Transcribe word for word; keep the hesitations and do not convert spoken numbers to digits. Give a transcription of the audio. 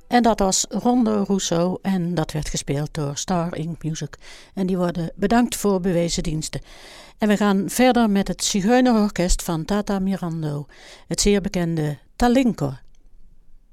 En dat was Rondo Rousseau en dat werd gespeeld door Star Ink Music. En die worden bedankt voor bewezen diensten. En we gaan verder met het Zigeunerorkest van Tata Mirando, het zeer bekende Talinco.